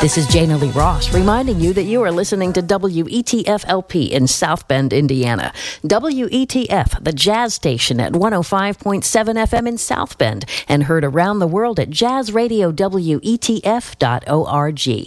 This is Jana Lee Ross reminding you that you are listening to WETF-LP in South Bend, Indiana. WETF, the jazz station at 105.7 FM in South Bend, and heard around the world at jazzradiowetf.org.